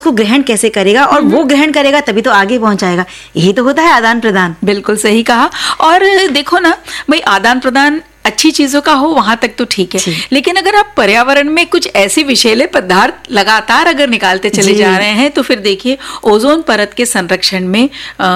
उसको ग्रहण कैसे करेगा, और वो ग्रहण करेगा तभी तो आगे पहुंचाएगा। यही तो होता है आदान प्रदान। बिल्कुल सही कहा। और देखो ना भाई, आदान प्रदान अच्छी चीजों का हो वहां तक तो ठीक है, लेकिन अगर आप पर्यावरण में कुछ ऐसे विषैले पदार्थ लगातार अगर निकालते चले जा रहे हैं तो फिर देखिए ओजोन परत के संरक्षण में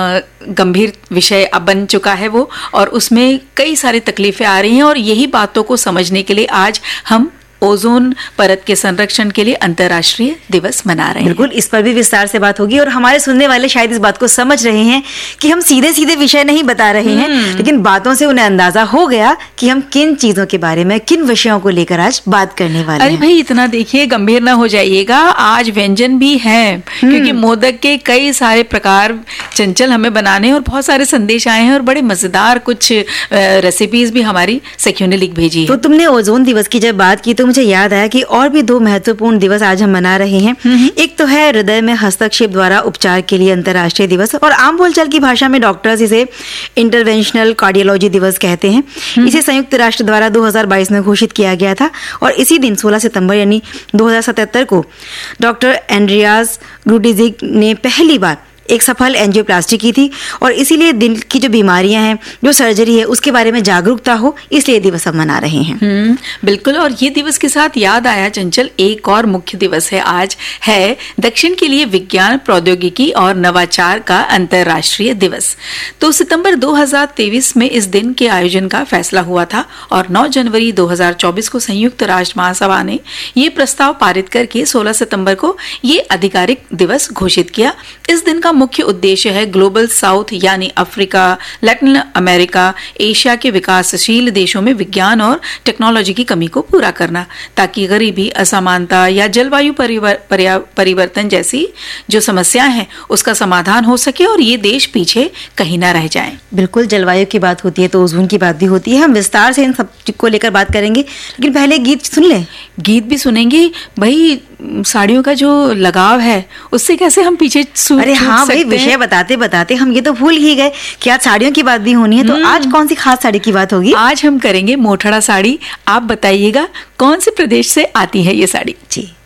गंभीर विषय अब बन चुका है वो, और उसमें कई सारी तकलीफें आ रही हैं। और यही बातों को समझने के लिए आज हम ओजोन परत के संरक्षण के लिए अंतर्राष्ट्रीय दिवस मना रहे हैं। बिल्कुल, इस पर भी विस्तार से बात होगी, और हमारे सुनने वाले शायद इस बात को समझ रहे हैं कि हम सीधे सीधे विषय नहीं बता रहे हैं, लेकिन बातों से उन्हें अंदाजा हो गया कि हम किन चीजों के बारे में, किन विषयों को लेकर आज बात करने वाले हैं। अरे भाई, इतना देखिए गंभीर ना हो जाइएगा, आज व्यंजन भी है, क्योंकि मोदक के कई सारे प्रकार चंचल हमें बनाने, और बहुत सारे संदेश आए हैं, और बड़े मजेदार कुछ रेसिपीज भी हमारी सखियों ने लिख भेजी है। तो तुमने ओजोन दिवस की जब बात की तो मुझे याद आया कि और भी 2 महत्वपूर्ण दिवस आज हम मना रहे हैं। एक तो है हृदय में हस्तक्षेप द्वारा उपचार के लिए अंतर्राष्ट्रीय दिवस, और आम बोलचाल की भाषा में डॉक्टर्स इसे इंटरवेंशनल कार्डियोलॉजी दिवस कहते हैं। इसे संयुक्त राष्ट्र द्वारा 2022 में घोषित किया गया था, और इसी दिन 16 सितंबर यानी 2077 को डॉक्टर एंड्रियास ग्रुडिजिग ने पहली बार एक सफल एंजियोप्लास्टी की थी, और इसीलिए दिल की जो बीमारियां हैं, जो सर्जरी है, उसके बारे में जागरूकता हो, इसलिए दिवस हम मना रहे हैं। बिल्कुल। और ये दिवस के साथ याद आया चंचल, एक और मुख्य दिवस है आज, है दक्षिण के लिए विज्ञान, प्रौद्योगिकी और नवाचार का अंतर्राष्ट्रीय दिवस। तो सितंबर 2023 में इस दिन के आयोजन का फैसला हुआ था, और 9 जनवरी 2024 को संयुक्त राष्ट्र महासभा ने ये प्रस्ताव पारित करके 16 सितंबर को ये आधिकारिक दिवस घोषित किया। इस दिन का मुख्य उद्देश्य है ग्लोबल साउथ यानी अफ्रीका, लैटिन अमेरिका, एशिया के विकासशील देशों में विज्ञान और टेक्नोलॉजी की कमी को पूरा करना, ताकि गरीबी, असमानता या जलवायु परिवर्तन जैसी जो समस्याएं हैं उसका समाधान हो सके, और ये देश पीछे कहीं ना रह जाएं। बिल्कुल, जलवायु की बात होती है तो ओजोन की बात भी होती है। हम विस्तार से इन सब को लेकर बात करेंगे, लेकिन पहले गीत सुन ले। गीत भी सुनेंगे भाई, साड़ियों का जो लगाव है उससे कैसे हम पीछे अरे हाँ भाई, विषय बताते बताते हम ये तो भूल ही गए कि आज साड़ियों की बात भी होनी है। तो आज कौन सी खास साड़ी की बात होगी? आज हम करेंगे मोठड़ा साड़ी। आप बताइएगा कौन से प्रदेश से आती है ये साड़ी? जी,